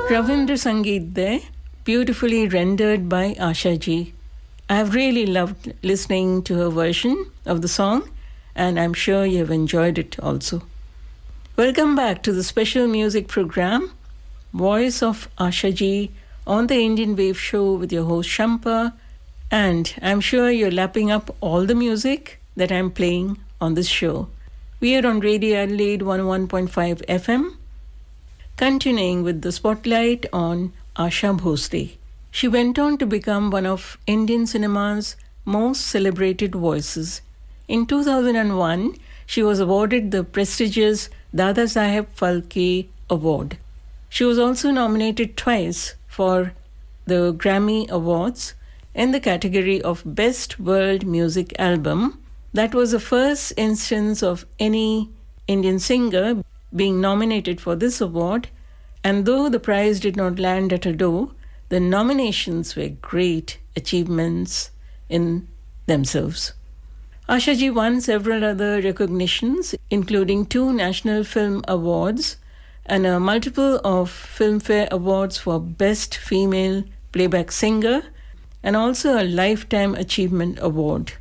Ravindra Sangeet there, beautifully rendered by Asha ji. I've really loved listening to her version of the song, and I'm sure you have enjoyed it also. Welcome back to the special music program, Voice of Asha ji, on the Indian Wave Show with your host Shampa, and I'm sure you're lapping up all the music that I'm playing on this show. We are on Radio Adelaide 101.5 FM, continuing with the spotlight on Asha Bhosle. She went on to become one of Indian cinema's most celebrated voices. In 2001, she was awarded the prestigious Dada Saheb Phalke Award. She was also nominated twice for the Grammy Awards in the category of Best World Music Album. That was the first instance of any Indian singer being nominated for this award, and though the prize did not land at her door, the nominations were great achievements in themselves. Asha ji won several other recognitions, including 2 National Film Awards and a multiple of Filmfare Awards for Best Female Playback Singer, and also a Lifetime Achievement Award.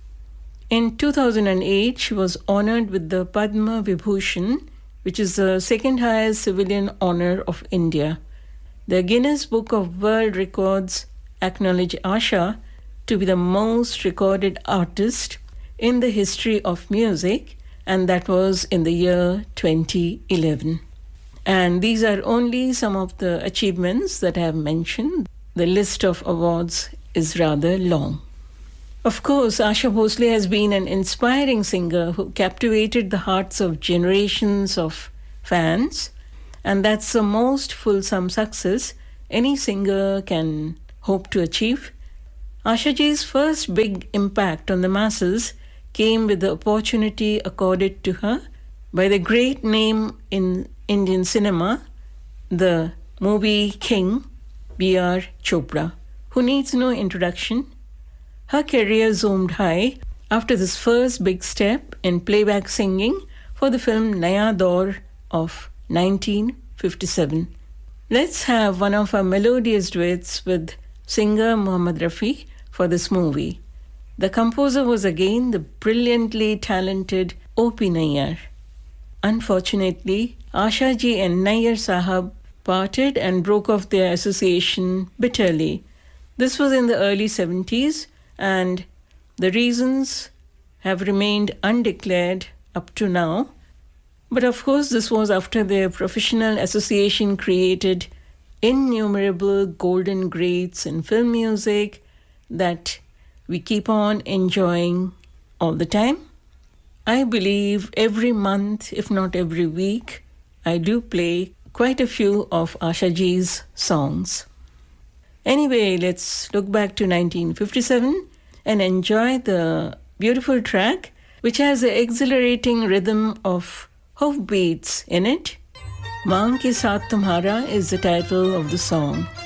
In 2008, she was honored with the Padma Vibhushan, which is the second highest civilian honor of India. The Guinness Book of World Records acknowledged Asha to be the most recorded artist in the history of music, and that was in the year 2011. And these are only some of the achievements that I have mentioned. The list of awards is rather long. Of course, Asha Bhosle has been an inspiring singer who captivated the hearts of generations of fans, and that's the most fulsome success any singer can hope to achieve. Asha ji's first big impact on the masses came with the opportunity accorded to her by the great name in Indian cinema, the movie king, B.R. Chopra, who needs no introduction. Her career zoomed high after this first big step in playback singing for the film Naya Daur of 1957. Let's have one of her melodious duets with singer Mohammad Rafi for this movie. The composer was again the brilliantly talented O.P. Nayyar. Unfortunately, Asha ji and Nayyar Sahab parted and broke off their association bitterly. This was in the early 70s, and the reasons have remained undeclared up to now. But of course, this was after their professional association created innumerable golden greats in film music that we keep on enjoying all the time. I believe every month, if not every week, I do play quite a few of Asha ji's songs. Anyway, let's look back to 1957 and enjoy the beautiful track, which has the exhilarating rhythm of hoofbeats in it. Maan Ke Saath Tumhara is the title of the song.